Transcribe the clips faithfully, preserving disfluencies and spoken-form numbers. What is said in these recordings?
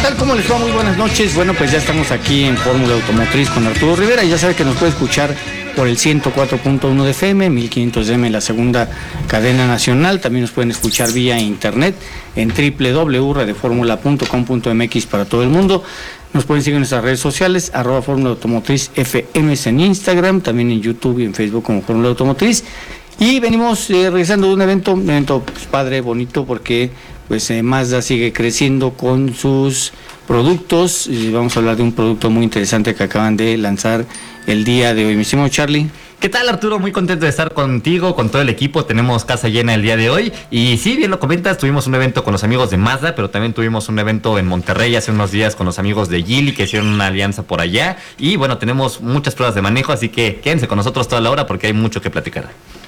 tal? ¿Cómo les va? Muy buenas noches. Bueno, pues ya estamos aquí en Fórmula Automotriz con Arturo Rivera. Ya sabe que nos puede escuchar por el ciento cuatro punto uno de F M, mil quinientos de A M, la segunda cadena nacional. También nos pueden escuchar vía internet en doble u doble u doble u punto radio fórmula punto com punto m x para todo el mundo. Nos pueden seguir en nuestras redes sociales, arroba Fórmula Automotriz F M en Instagram, también en YouTube y en Facebook como Fórmula Automotriz. Y venimos eh, regresando de un evento, un evento pues, padre, bonito, porque pues eh, Mazda sigue creciendo con sus productos. Y vamos a hablar de un producto muy interesante que acaban de lanzar el día de hoy. Mi estimado Charlie. ¿Qué tal, Arturo? Muy contento de estar contigo, con todo el equipo. Tenemos casa llena el día de hoy. Y sí, bien lo comentas, tuvimos un evento con los amigos de Mazda, pero también tuvimos un evento en Monterrey hace unos días con los amigos de Geely, que hicieron una alianza por allá. Y bueno, tenemos muchas pruebas de manejo, así que quédense con nosotros toda la hora porque hay mucho que platicar.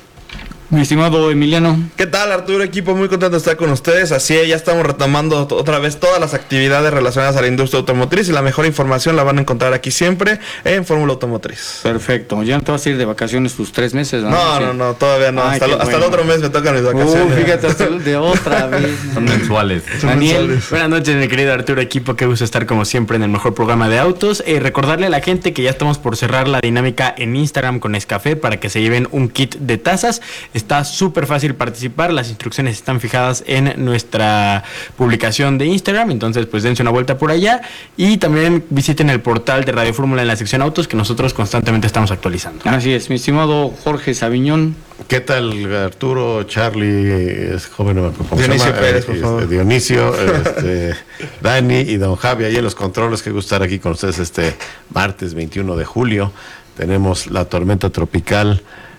Mi estimado Emiliano. ¿Qué tal, Arturo? Equipo, muy contento de estar con ustedes. Así es, ya estamos retomando otra vez todas las actividades relacionadas a la industria automotriz y la mejor información la van a encontrar aquí siempre en Fórmula Automotriz. Perfecto. Ya no te vas a ir de vacaciones tus tres meses, ¿no? No, sí. no, no, todavía no. Ay, hasta, lo, hasta bueno. el otro mes me tocan mis vacaciones. Uh, fíjate, hasta de otra vez. Son mensuales. Son Daniel. mensuales. Buenas noches, mi querido Arturo, equipo, qué gusto estar como siempre en el mejor programa de autos. Eh, recordarle a la gente que ya estamos por cerrar la dinámica en Instagram con Nescafé para que se lleven un kit de tazas. Está súper fácil participar, las instrucciones están fijadas en nuestra publicación de Instagram, entonces pues dense una vuelta por allá y también visiten el portal de Radio Fórmula en la sección autos que nosotros constantemente estamos actualizando. Así es, mi estimado Jorge Sabiñón. ¿Qué tal, Arturo, Charlie, es joven, ¿cómo se Dionisio llama? Pérez, por Este, favor. Dionisio, este, Dani y don Javi ahí en los controles? Qué gusto estar aquí con ustedes este martes veintiuno de julio. Tenemos la tormenta tropical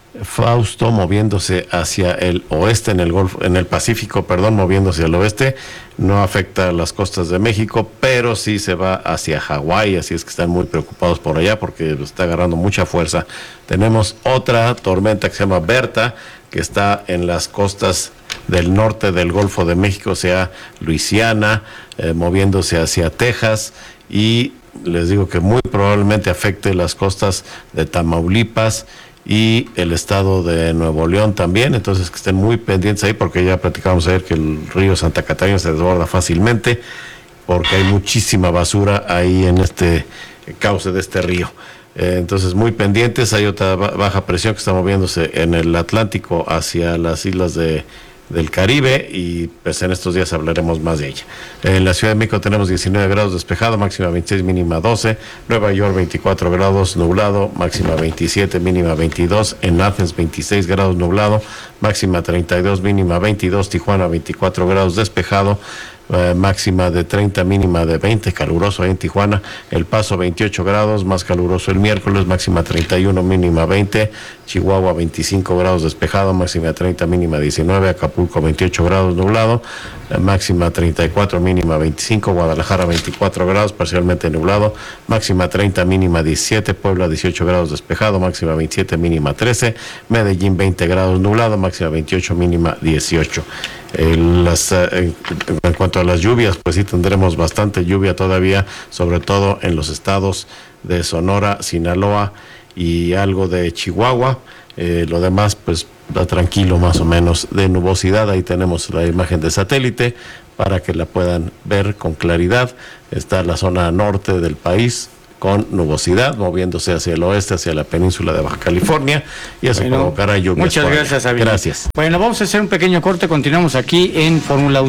Fausto moviéndose hacia el oeste en el Golfo, en el Pacífico, perdón, moviéndose al oeste. No afecta a las costas de México, pero sí se va hacia Hawái, así es que están muy preocupados por allá porque está agarrando mucha fuerza. Tenemos otra tormenta que se llama Berta, que está en las costas del norte del Golfo de México, o sea, Luisiana, eh, moviéndose hacia Texas, y les digo que muy probablemente afecte las costas de Tamaulipas y el estado de Nuevo León también, entonces que estén muy pendientes ahí porque ya platicamos ayer que el río Santa Catarina se desborda fácilmente porque hay muchísima basura ahí en este cauce de este río. Eh, entonces muy pendientes. Hay otra baja presión que está moviéndose en el Atlántico hacia las islas de del Caribe y pues en estos días hablaremos más de ella. En la Ciudad de México tenemos diecinueve grados despejado, máxima veintiséis, mínima doce. Nueva York veinticuatro grados nublado, máxima veintisiete, mínima veintidós. En Athens veintiséis grados nublado, máxima treinta y dos, mínima veintidós. Tijuana veinticuatro grados despejado, Eh, máxima de treinta, mínima de veinte, caluroso ahí en Tijuana. El Paso veintiocho grados, más caluroso el miércoles, máxima treinta y uno, mínima veinte. Chihuahua veinticinco grados despejado, máxima treinta, mínima diecinueve. Acapulco veintiocho grados nublado, eh, máxima treinta y cuatro, mínima veinticinco. Guadalajara veinticuatro grados, parcialmente nublado, máxima treinta, mínima diecisiete. Puebla dieciocho grados despejado, máxima veintisiete, mínima trece. Medellín veinte grados nublado, máxima veintiocho, mínima dieciocho. Eh, las, eh, en, en cuanto a las lluvias, pues sí tendremos bastante lluvia todavía, sobre todo en los estados de Sonora, Sinaloa y algo de Chihuahua. Eh, lo demás, pues va tranquilo más o menos de nubosidad. Ahí tenemos la imagen de satélite para que la puedan ver con claridad. Está la zona norte del país con nubosidad, moviéndose hacia el oeste, hacia la península de Baja California, y eso Bueno, pues, provocará lluvias. muchas por allá. gracias, Sabino. Gracias. Bueno, vamos a hacer un pequeño corte, continuamos aquí en Fórmula